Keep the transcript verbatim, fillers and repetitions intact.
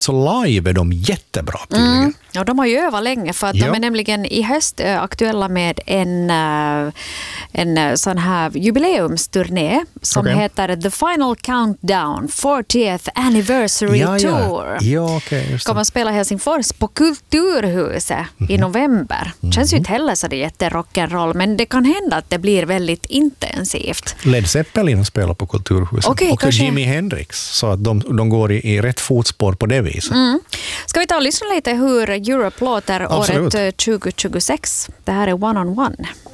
Så live är de jättebra tydligen. Mm. Ja, de har ju övat länge för att ja. de är nämligen i höst äh, aktuella med en, äh, en sån här jubileumsturné som okay. heter The Final Countdown fortieth Anniversary ja, ja. Tour. Ja, okay, ska man spela Helsingfors på Kulturhuset mm-hmm. i november. Mm-hmm. Känns ju inte heller så det är jätterock'n'roll, men det kan hända att det blir väldigt intensivt. Led Zeppelin spelar på Kulturhuset. Okay, och kanske... Jimi Hendrix, så att de, de går i, i rätt fotspår på det viset. Mm. Ska vi ta och lyssna lite hur Europe låter Absolut. året tjugo tjugosex? Det här är One on One.